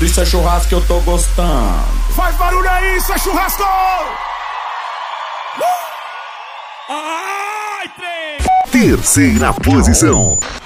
Isso é churrasco que eu tô gostando. Faz barulho aí, isso é churrasco! Terceira posição.